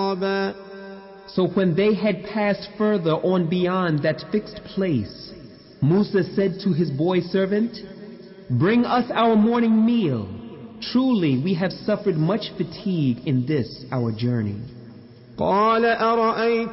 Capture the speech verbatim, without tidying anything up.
عقبا. So when they had passed further on beyond that fixed place, Musa said to his boy servant, "Bring us our morning meal. Truly we have suffered much fatigue in this our journey." قال أرأيت